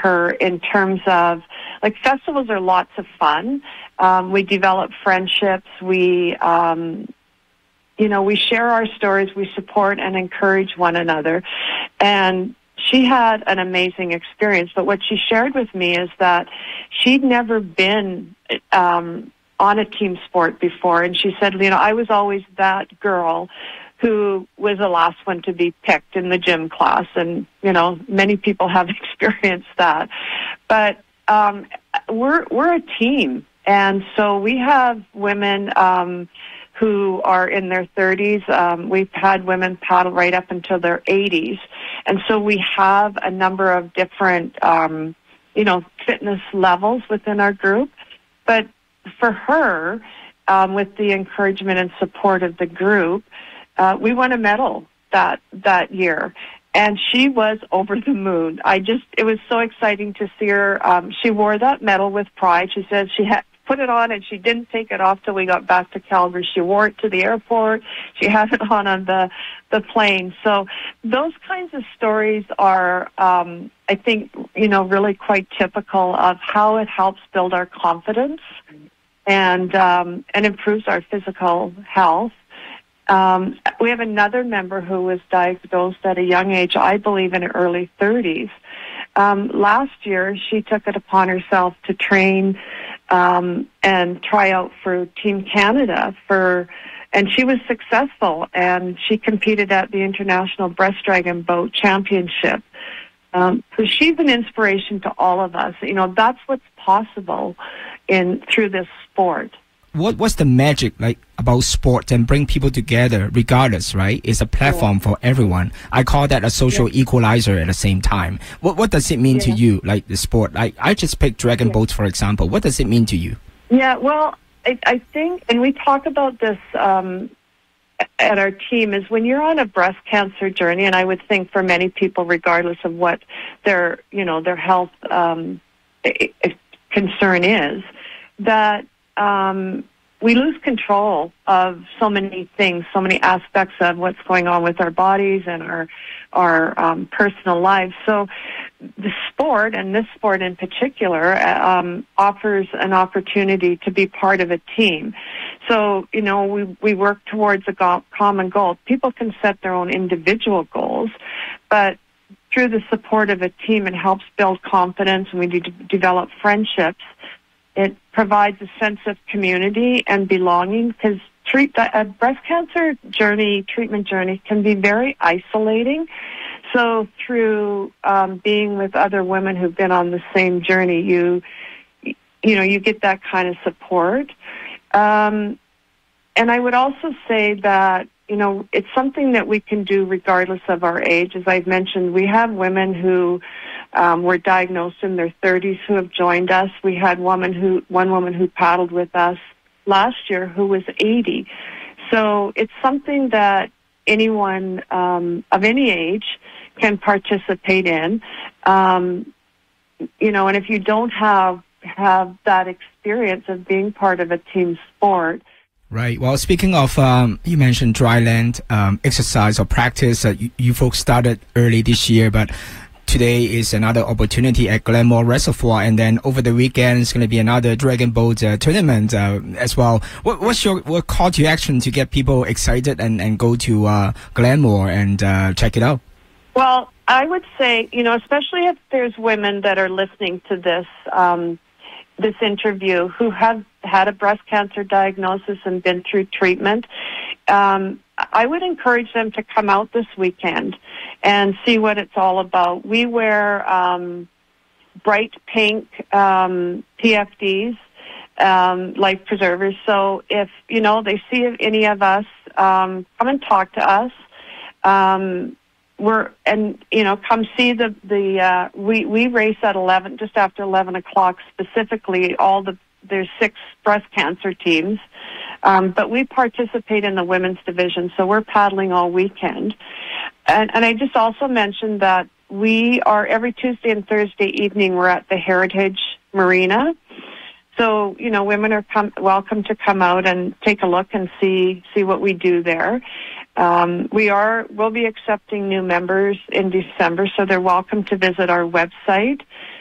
her in terms of, like, festivals are lots of fun. We develop friendships. We share our stories. We support and encourage one another. And she had an amazing experience. But what she shared with me is that she'd never been on a team sport before. And she said, I was always that girl who was the last one to be picked in the gym class. And, many people have experienced that. But we're a team. And so we have women who are in their 30s. We've had women paddle right up until their 80s. And so we have a number of different, fitness levels within our group. But for her, with the encouragement and support of the group, we won a medal that year. And she was over the moon. It was so exciting to see her. She wore that medal with pride. She said she had put it on and she didn't take it off till we got back to Calgary. She wore it to the airport. She had it on the plane. So those kinds of stories are, I think, really quite typical of how it helps build our confidence and improves our physical health. We have another member who was diagnosed at a young age, I believe in her early 30s. Last year, she took it upon herself to train and try out for Team Canada and she was successful, and she competed at the International Breast Dragon Boat Championship. So she's an inspiration to all of us. That's what's possible through this sport. What's the magic about sport and bring people together regardless, right? It's a platform for everyone. I call that a social equalizer at the same time. What does it mean to you, like the sport? I just picked Dragon Boats, for example. What does it mean to you? Yeah, well, I think, and we talk about this at our team, is when you're on a breast cancer journey, and I would think for many people, regardless of what their health concern is, that we lose control of so many things, so many aspects of what's going on with our bodies and our personal lives. So the sport, and this sport in particular, offers an opportunity to be part of a team. So, we work towards a common goal. People can set their own individual goals, but through the support of a team, it helps build confidence, and we develop friendships. It provides a sense of community and belonging, because a breast cancer treatment journey can be very isolating. So through being with other women who've been on the same journey, you get that kind of support. And I would also say that, it's something that we can do regardless of our age. As I've mentioned, we have women who were diagnosed in their 30s who have joined us. We had one woman who paddled with us last year who was 80. So it's something that anyone of any age can participate in. And if you don't have that experience of being part of a team sport. Right. Well, speaking of, you mentioned dryland exercise or practice. You folks started early this year, but today is another opportunity at Glenmore Reservoir, and then over the weekend it's going to be another Dragon Boat tournament as well. What's your call to action to get people excited and go to Glenmore and check it out? Well, I would say, especially if there's women that are listening to this interview who have had a breast cancer diagnosis and been through treatment, I would encourage them to come out this weekend and see what it's all about. We wear bright pink PFDs, life preservers. So if, they see any of us, come and talk to us. Come see we race at 11, just after 11 o'clock specifically. There's 6 breast cancer teams. But we participate in the women's division, so we're paddling all weekend. And I just also mentioned that we are every Tuesday and Thursday evening, we're at the Heritage Marina. So, women are welcome to come out and take a look and see what we do there. We'll be accepting new members in December, so they're welcome to visit our website